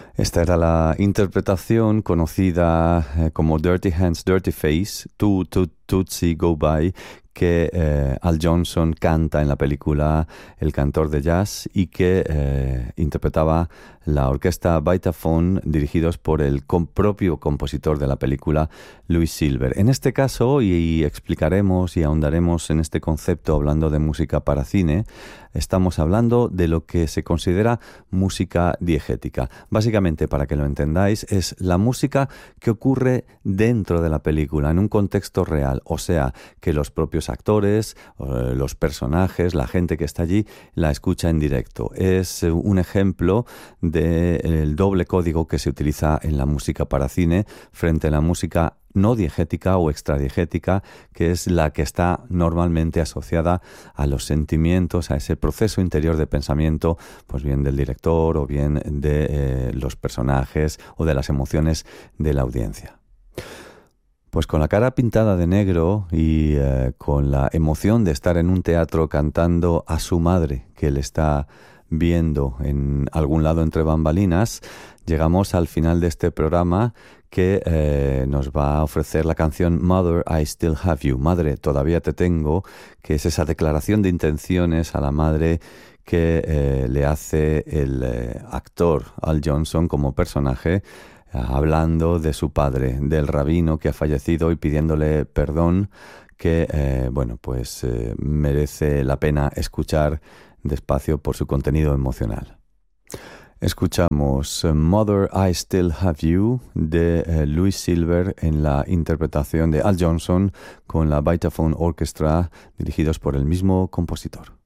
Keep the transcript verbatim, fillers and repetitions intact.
Esta era la interpretación conocida eh, como Dirty Hands, Dirty Face, Tu, Tu, Tootsie Go By, que eh, Al Johnson canta en la película El cantor de jazz y que eh, interpretaba la orquesta Vitaphone, dirigidos por el com- propio compositor de la película, Louis Silver. En este caso, y, y explicaremos y ahondaremos en este concepto hablando de música para cine, estamos hablando de lo que se considera música diegética. Básicamente, para que lo entendáis, es la música que ocurre dentro de la película, en un contexto real, o sea, que los propios actores, los personajes, la gente que está allí, la escucha en directo. Es un ejemplo del doble código que se utiliza en la música para cine frente a la música no diegética o extradiegética, que es la que está normalmente asociada a los sentimientos, a ese proceso interior de pensamiento, pues bien del director o bien de eh, los personajes o de las emociones de la audiencia. Pues con la cara pintada de negro y eh, con la emoción de estar en un teatro cantando a su madre, que le está viendo en algún lado entre bambalinas, llegamos al final de este programa que eh, nos va a ofrecer la canción Mother, I Still Have You, Madre, todavía te tengo, que es esa declaración de intenciones a la madre que eh, le hace el eh, actor Al Johnson como personaje, hablando de su padre, del rabino que ha fallecido y pidiéndole perdón, que eh, bueno, pues eh, merece la pena escuchar despacio por su contenido emocional. Escuchamos Mother, I Still Have You de eh, Louis Silver en la interpretación de Al Johnson con la Vitaphone Orchestra, dirigidos por el mismo compositor.